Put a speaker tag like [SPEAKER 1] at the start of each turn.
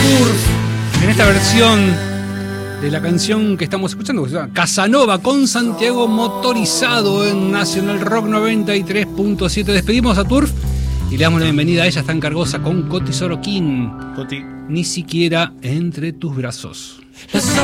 [SPEAKER 1] Turf en esta versión de la canción que estamos escuchando, que se llama Casanova con Santiago Motorizado en Nacional Rock 93.7. Despedimos a Turf y le damos la bienvenida a ella, tan cargosa, con Coti Sorokin.
[SPEAKER 2] Coti.
[SPEAKER 1] Ni siquiera entre tus brazos.